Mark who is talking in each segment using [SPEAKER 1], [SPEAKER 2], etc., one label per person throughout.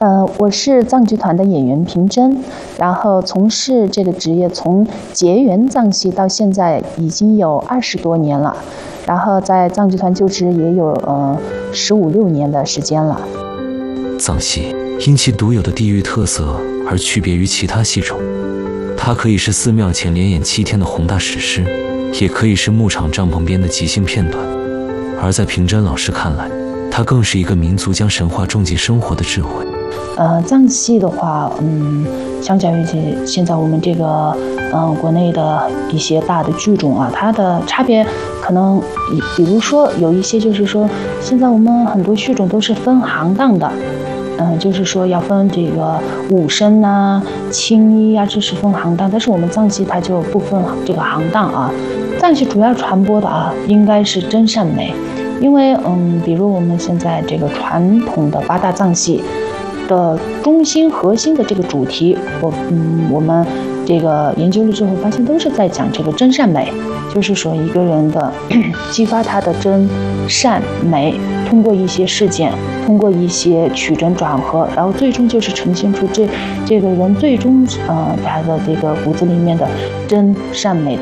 [SPEAKER 1] 我是藏剧团的演员平真，然后从事这个职业从结缘藏戏到现在已经有20多年了，然后在藏剧团就职也有15、16年的时间了。
[SPEAKER 2] 藏戏因其独有的地域特色而区别于其他戏种，它可以是寺庙前连演7天的宏大史诗，也可以是牧场帐篷边的即兴片段。而在平真老师看来，它更是一个民族将神话种进生活的智慧。
[SPEAKER 1] 藏戏的话，相较于现在我们这个国内的一些大的剧种啊，它的差别可能比如说有一些就是说，现在我们很多剧种都是分行当的，就是说要分这个武生啊、青衣啊，这是分行当，但是我们藏戏它就不分这个行当啊。藏戏主要传播的啊，应该是真善美，因为比如我们现在这个传统的8大藏戏的中心核心的这个主题，我们这个研究了之后发现都是在讲这个真善美，就是说一个人的激发他的真善美，通过一些事件，通过一些曲折转合，然后最终就是呈现出这个人最终他的这个骨子里面的真善美。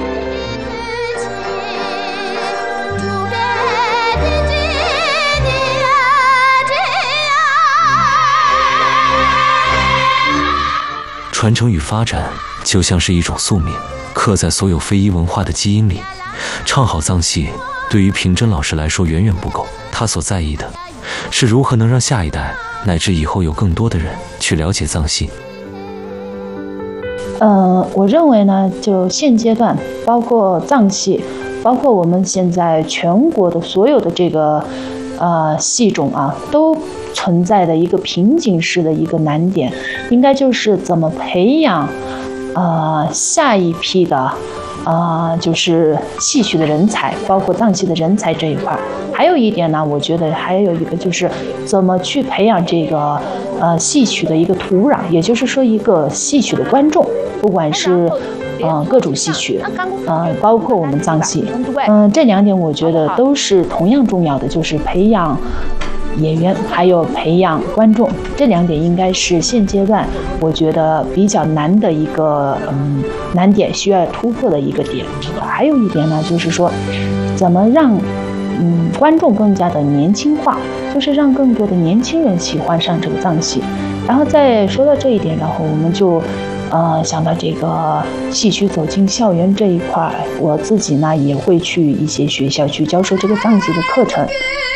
[SPEAKER 2] 传承与发展就像是一种宿命，刻在所有非遗文化的基因里。唱好藏戏对于平真老师来说远远不够，他所在意的是如何能让下一代乃至以后有更多的人去了解藏戏。
[SPEAKER 1] 我认为呢，就现阶段，包括藏戏，包括我们现在全国的所有的这个戏种啊，都存在的一个瓶颈式的一个难点，应该就是怎么培养下一批的就是戏曲的人才，包括藏戏的人才这一块。还有一点呢，我觉得还有一个就是怎么去培养这个戏曲的一个土壤，也就是说一个戏曲的观众，不管是各种戏曲，包括我们藏戏，这2点我觉得都是同样重要的，就是培养演员还有培养观众，这2点应该是现阶段我觉得比较难的一个难点，需要突破的一个点。还有一点呢，就是说怎么让观众更加的年轻化，就是让更多的年轻人喜欢上这个藏戏。然后再说到这一点，然后我们就想到这个戏曲走进校园这一块，我自己呢也会去一些学校去教授这个藏戏的课程。